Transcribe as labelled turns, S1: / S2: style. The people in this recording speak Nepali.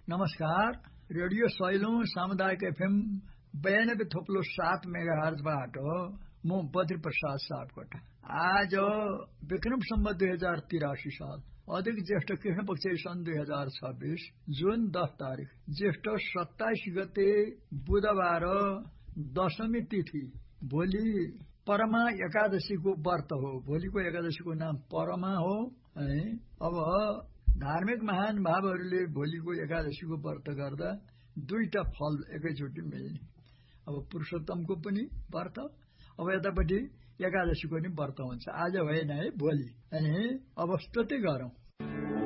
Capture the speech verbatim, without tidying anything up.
S1: नमस्कार। रेडियो सैलौं सामुदायिक एफएम बयानब्बे थोप्लो सात मेगाहर्जबाट म बद्री प्रसाद सापकोटा। आज विक्रम सम्वत दुई हजार तिरासी साल अधिक ज्येष्ठ कृष्ण पक्ष सन् दुई हजार छब्बीस जुन दस तारिक ज्येष्ठ सत्ताइस गते बुधबार दशमी तिथि। भोलि परमा एकादशीको व्रत हो। भोलिको एकादशीको नाम परमा हो। अब धार्मिक महानुभावहरूले भोलिको एकादशीको व्रत गर्दा दुईटा फल एकैचोटि मिल्ने। अब पुरुषोत्तमको पनि व्रत, अब यतापट्टि एकादशीको पनि व्रत हुन्छ। आज भएन है, भोलि। अनि अब स्तुति गरौं।